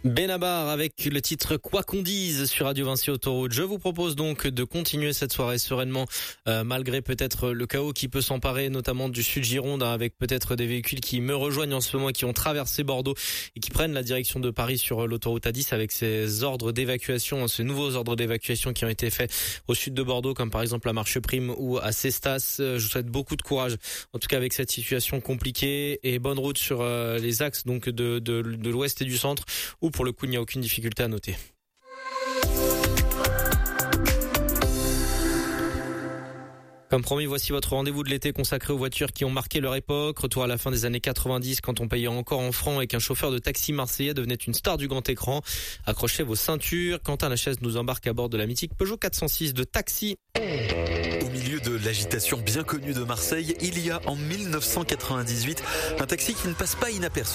Benabar avec le titre Quoi qu'on dise sur Radio Vinci Autoroute. Je vous propose donc de continuer cette soirée sereinement, malgré peut-être le chaos qui peut s'emparer, notamment du sud Gironde, avec peut-être des véhicules qui me rejoignent en ce moment et qui ont traversé Bordeaux et qui prennent la direction de Paris sur l'autoroute A10 avec ces ordres d'évacuation, ces nouveaux ordres d'évacuation qui ont été faits au sud de Bordeaux, comme par exemple à Marcheprime ou à Cestas. Je vous souhaite beaucoup de courage, en tout cas avec cette situation compliquée, et bonne route sur les axes donc de l'ouest et du centre, où pour le coup il n'y a aucune difficulté à noter. Comme promis, voici votre rendez-vous de l'été consacré aux voitures qui ont marqué leur époque. Retour à la fin des années 90, quand on payait encore en francs et qu'un chauffeur de taxi marseillais devenait une star du grand écran. Accrochez vos ceintures. Quentin Lachaise nous embarque à bord de la mythique Peugeot 406 de taxi. Au milieu de l'agitation bien connue de Marseille, il y a en 1998 un taxi qui ne passe pas inaperçu.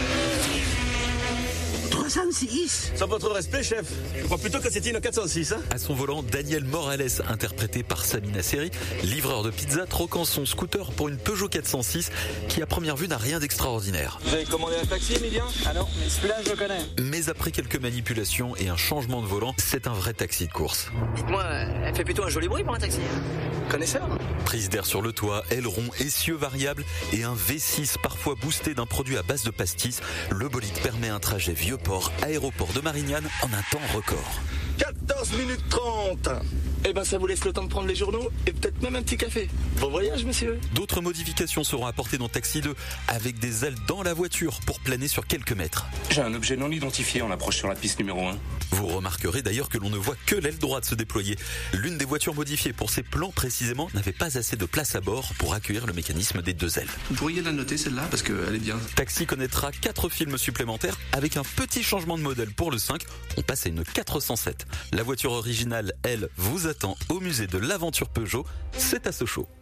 306 Sans votre respect, chef, je crois plutôt que c'était une 406. À son volant, Daniel Morales, interprété par Samina Seri, livreur de pizza, troquant son scooter pour une Peugeot 406 qui à première vue n'a rien d'extraordinaire. Vous avez commandé un taxi, Emilien? Ah non, mais celui-là je le connais. Mais après quelques manipulations et un changement de volant, c'est un vrai taxi de course. Dites-moi, elle fait plutôt un joli bruit pour un taxi. Connaisseur? Prise d'air sur le toit, aileron, essieux variables et un V6 parfois boosté d'un produit à base de pastis, le bolide permet un trajet Vieux-Port, aéroport de Marignane en un temps record. 14 minutes 30. Eh ben, ça vous laisse le temps de prendre les journaux et peut-être même un petit café. Bon voyage, monsieur. D'autres modifications seront apportées dans Taxi 2 avec des ailes dans la voiture pour planer sur quelques mètres. J'ai un objet non identifié en approche sur la piste numéro 1. Vous remarquerez d'ailleurs que l'on ne voit que l'aile droite se déployer. L'une des voitures modifiées pour ces plans précisément n'avait pas assez de place à bord pour accueillir le mécanisme des deux ailes. Vous pourriez la noter celle-là parce qu'elle est bien. Taxi connaîtra 4 films supplémentaires avec un petit changement de modèle pour le 5. On passe à une 407. La voiture originale, elle, vous attend au musée de l'aventure Peugeot. C'est à Sochaux.